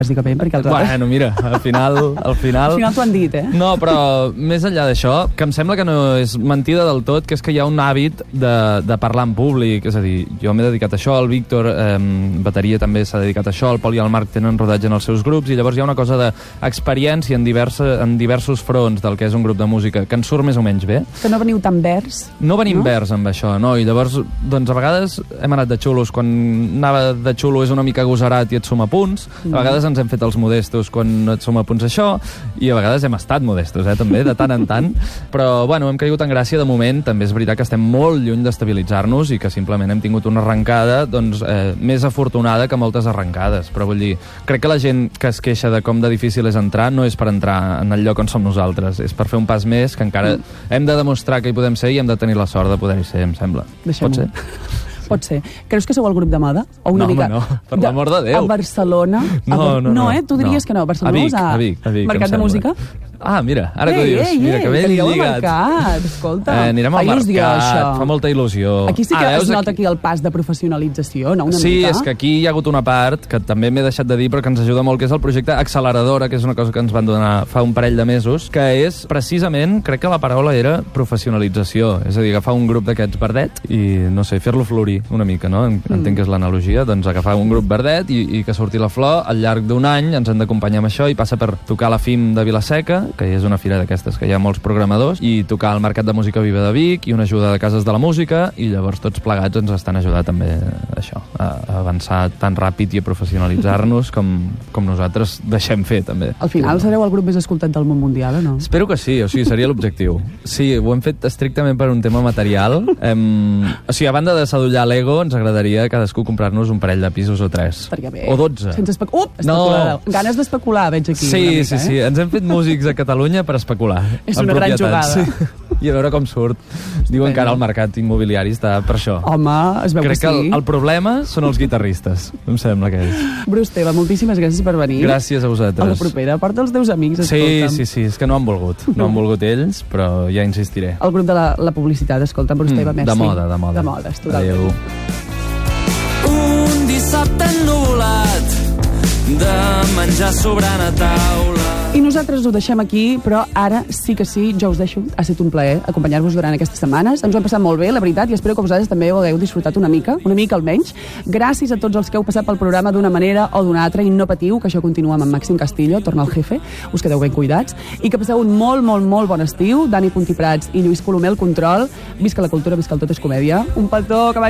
bàsicament, perquè els altres... Bueno, mira, al final... Al final t'ho han dit, No, però més enllà d'això, que em sembla que no és mentida del tot, que és que hi ha un hàbit de parlar en públic, és a dir, jo m'he dedicat a això, el Víctor, bateria també s'ha dedicat a això, el Pol i el Marc tenen rodatge en els seus grups, i llavors hi ha una cosa d'experiència en diversos fronts del que és un grup de música, que ens surt més o menys bé. Que no veniu tan verds. No venim verds amb això, no, i llavors, doncs a vegades hem anat de xulos, quan anava de xulo és una mica agosarat i et suma punts, a vegades ens hem fet els modestos quan et suma punts això, i a vegades hem estat modestos, també, de tant en tant, però, bueno, hem caigut en gràcia de moment, també és veritat que estem molt lluny d'estabilitzar-nos i que simplement hem tingut una arrencada, doncs, més afortunada que moltes arrencades, però vull dir, crec que la gent que es queixa de com de difícil és entrar, no és per entrar en el lloc on som nosaltres, és per fer un pas més, que encara hem de demostrar que hi podem ser i hem de tenir la sort de poder-hi ser, em sembla. Pot ser? Pot ser. Creus que sou el grup de moda? O una mica... No, per l'amor de Déu. A Barcelona? No, tu diries que no. Barcelona a Vic, mercat de música? Ah, mira, ara que ho dius. Mira, que ben lligat. Escolta. Anirem al mercat, fa molta il·lusió. Aquí sí que es nota aquí el pas de professionalització, no? Sí, és que aquí hi ha hagut una part, que també m'he deixat de dir, però que ens ajuda molt, que és el projecte Acceleradora, que és una cosa que ens van donar fa un parell de mesos, que és, precisament, crec que la paraula era professionalització. És a dir, agafar un grup d'aquests verdet i, no sé, fer-lo florir una mica, no? Entenc que és l'analogia. Doncs agafar un grup verdet i que surti la flor. Al llarg d'un any ens han d'acompanyar amb això i passa per tocar a la FIM de Vila-seca, que és una fira d'aquestes que hi ha molts programadors, i tocar al Mercat de Música Viva de Vic i una ajuda de Cases de la Música, i llavors tots plegats ens estan ajudant també a això, a avançar tan ràpid i a professionalitzar-nos com nosaltres deixem fer, també. Al final sereu el grup més escoltat del món mundial, o no? Espero que sí, o sigui, seria l'objectiu. Sí, ho hem fet estrictament per un tema material. O sigui, a banda de sadollar l'ego, ens agradaria cadascú comprar-nos un parell de pisos o 3. O 12. Sense especular. Ganes d'especular, veig aquí. Sí. Ens hem fet músics a Catalunya per especular. És una gran jugada. Sí. I a veure com surt. Diuen que ara el mercat immobiliari està per això. Home, es veu que sí. Crec que el problema són els guitarristes. Em sembla que és. Bruce Teva, moltíssimes gràcies per venir. Gràcies a vosaltres. A la propera. Porta els teus amics, escolta'm. Sí, és que no han volgut. No han volgut ells, però ja insistiré. El grup de la publicitat, escolta'm, Bruce Teva, merci. De moda. De moda, totalment. Adéu. Un dissabte ennuvolat de menjar sobrant a taula. I nosaltres ho deixem aquí, però ara sí que sí, jo us deixo. Ha estat un plaer acompanyar-vos durant aquestes setmanes. Ens ho hem passat molt bé, la veritat, i espero que vosaltres també ho hagueu disfrutat una mica almenys. Gràcies a tots els que heu passat pel programa d'una manera o d'una altra, i no patiu, que això continua amb en Màxim Castillo, torna al jefe, us quedeu ben cuidats, i que passeu un molt bon estiu. Dani Puntí Prats i Lluís Colomer al control. Visca la cultura, visca el tot és comèdia. Un petó, que vagi